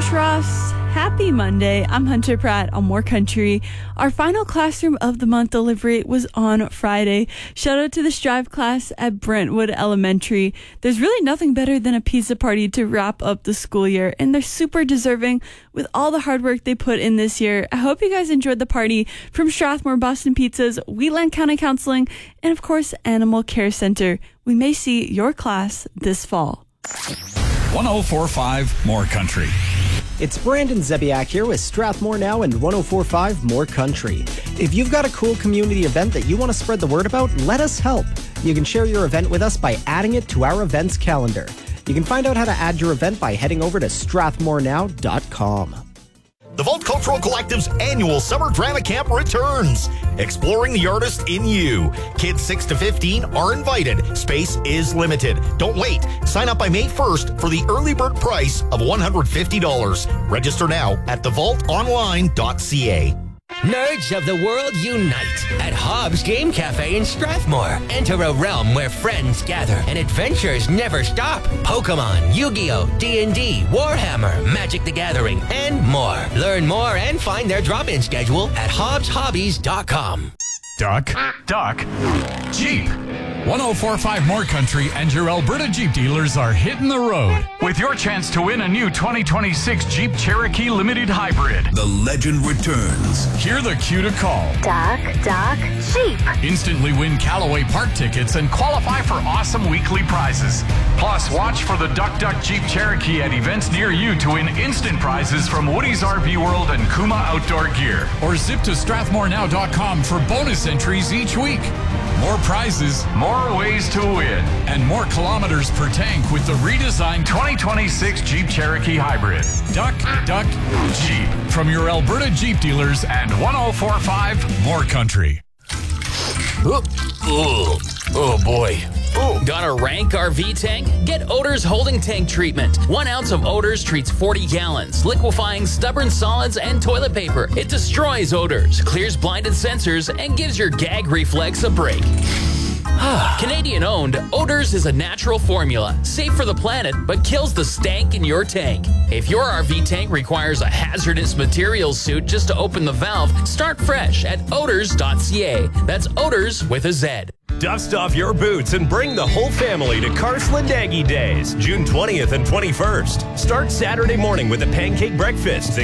Shroffs. Happy Monday. I'm Hunter Pratt on More Country. Our final classroom of the month delivery was on Friday. Shout out to the Strive class at Brentwood Elementary. There's really nothing better than a pizza party to wrap up the school year, and they're super deserving with all the hard work they put in this year. I hope you guys enjoyed the party. From Strathmore Boston Pizzas, Wheatland County Counseling, and of course, Animal Care Center. We may see your class this fall. 104.5 More Country. It's Brandon Zebiak here with Strathmore Now and 104.5 More Country. If you've got a cool community event that you want to spread the word about, let us help. You can share your event with us by adding it to our events calendar. You can find out how to add your event by heading over to strathmorenow.com. The Vault Cultural Collective's annual Summer Drama Camp returns. Exploring the artist in you. Kids 6 to 15 are invited. Space is limited. Don't wait. Sign up by May 1st for the early bird price of $150. Register now at thevaultonline.ca. Nerds of the world unite at Hobbs Game Cafe in Strathmore. Enter a realm where friends gather and adventures never stop. Pokemon, Yu-Gi-Oh!, D&D, Warhammer, Magic the Gathering, and more. Learn more and find their drop-in schedule at hobbshobbies.com. Duck, Jeep. 104.5 More Country and your Alberta Jeep dealers are hitting the road with your chance to win a new 2026 Jeep Cherokee Limited Hybrid. The legend returns. Hear the cue to call. Duck, Jeep. Instantly win Callaway Park tickets and qualify for awesome weekly prizes. Plus, watch for the Duck Jeep Cherokee at events near you to win instant prizes from Woody's RV World and Kuma Outdoor Gear. Or zip to strathmorenow.com for bonus entries each week. More prizes, more ways to win, and more kilometers per tank with the redesigned 2026 Jeep Cherokee Hybrid. Duck, Jeep. From your Alberta Jeep dealers and 104.5 More Country. Oh boy. Got a rank RV tank? Get Odor's Holding Tank Treatment. 1 ounce of Odor's treats 40 gallons, liquefying stubborn solids and toilet paper. It destroys odors, clears blinded sensors, and gives your gag reflex a break. Canadian-owned, Odors is a natural formula, safe for the planet, but kills the stank in your tank. If your RV tank requires a hazardous materials suit just to open the valve, start fresh at odors.ca. That's Odors with a Z. Dust off your boots and bring the whole family to Carslandaggy Days, June 20th and 21st. Start Saturday morning with a pancake breakfast